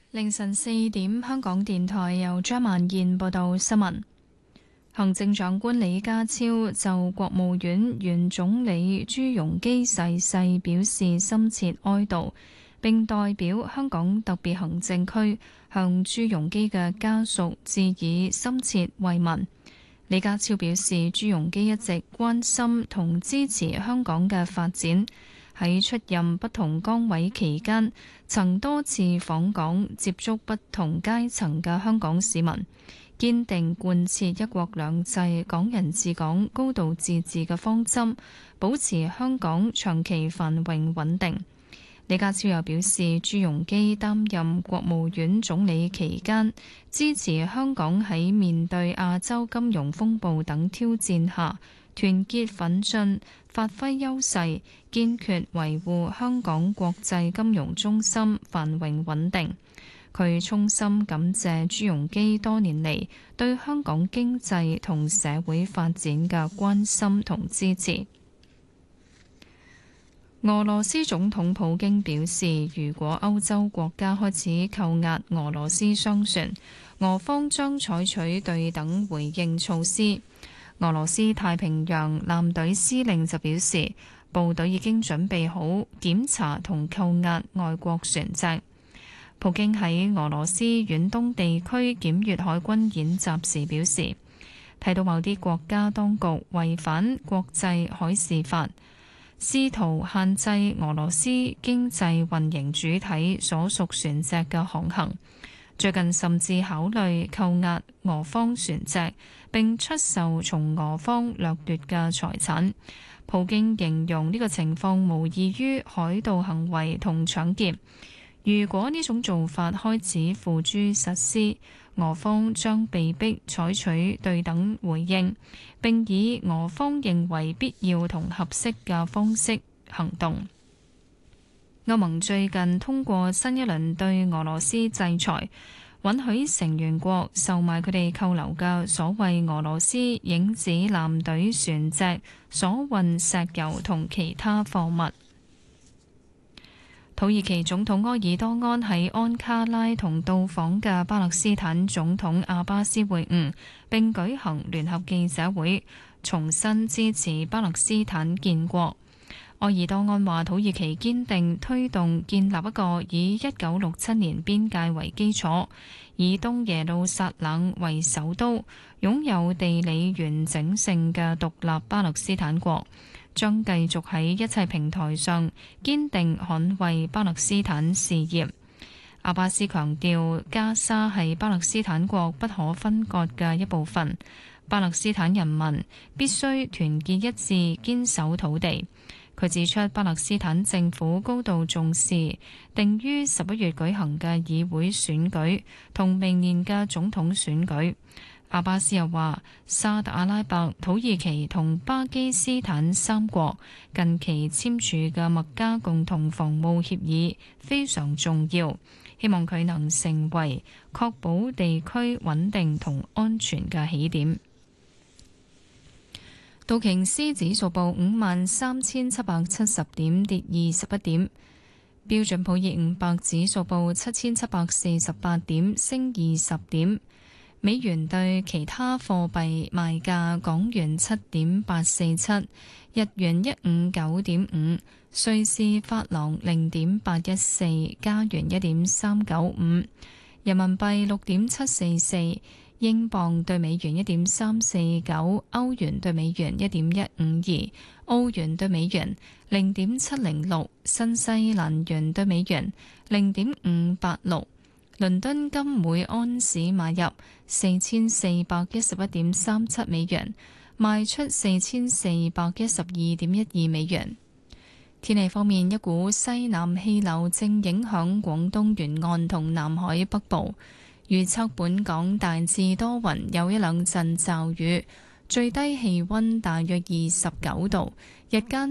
凌晨4點，香港電台由張曼燕報道新聞。行政長官李家超就國務院原總理朱鎔基逝世表示深切哀悼，並代表香港特別行政區向朱鎔基嘅家屬致以深切慰問。李家超表示，朱鎔基一直關心同支持香港嘅發展，喺出任不同崗位期間，曾多次訪港接觸不同階層嘅香港市民，堅定貫徹一國兩制、港人治港、高度自治嘅方針，保持香港長期繁榮穩定。李家超又表示，朱鎔基擔任國務院總理期間，支持香港喺面對亞洲金融風暴等挑戰下，團結奮進，發揮優勢，堅決維護香港國際金融中心繁榮穩定。佢衷心感謝朱鎔基多年嚟對香港經濟同社會發展嘅關心同支持。俄羅斯總統普京表示，如果歐洲國家開始扣押俄羅斯商船，俄方將採取對等回應措施。俄羅斯太平洋艦隊司令就表示，部隊已經準備好檢查同扣押外國船隻。普京喺俄羅斯遠東地區檢閱海軍演習時表示，睇到某啲國家當局違反國際海事法，試圖限制俄羅斯經濟運營主體所屬船隻嘅航行，最近甚至考慮扣押俄方船隻，並出售從俄方掠奪嘅財產。普京形容呢個情況無異於海盜行為同搶劫。如果呢種做法開始付諸實施，俄方將被迫採取對等回應，並以俄方認為必要同合適嘅方式行動。歐盟最近通過新一輪對俄羅斯制裁，允許成員國售賣佢哋扣留嘅所謂俄羅斯影子艦隊船隻所運石油同其他貨物。土耳其總統埃爾多安喺安卡拉同到訪嘅巴勒斯坦總統阿巴斯會晤，並舉行聯合記者會，重申支持巴勒斯坦建國。埃爾多安話，土耳其堅定推動建立一個以1967年邊界為基礎，以東耶路撒冷為首都，擁有地理完整性嘅獨立巴勒斯坦國，將繼續喺一切平台上堅定捍衛巴勒斯坦事業。阿巴斯強調，加沙係巴勒斯坦國不可分割嘅一部分，巴勒斯坦人民必須團結一致，堅守土地。佢指出，巴勒斯坦政府高度重視定於11月舉行嘅議會選舉同明年嘅總統選舉。阿巴斯又話，沙特阿拉伯、土耳其同巴基斯坦三國近期簽署嘅麥加共同防務協議非常重要，希望佢能成為確保地區穩定同安全嘅起點。道瓊斯指數報53,770點，跌21點。標準普爾500指數報7,748點，升20點。美元對其他貨幣賣價：港元7.847，日元159.5，瑞士法郎0.814，加元1.395，人民幣6.744。英鎊對美元1.349，歐元對美元1.152，澳元對美元0.706，新西蘭元對美元0.586。倫敦金每安士買入4411.37美元，賣出4412.12美元。天氣方面，一股西南氣流正影響廣東沿岸同南海北部。預測本港大致多雲，有一兩陣驟雨，最低氣溫大約29度，日間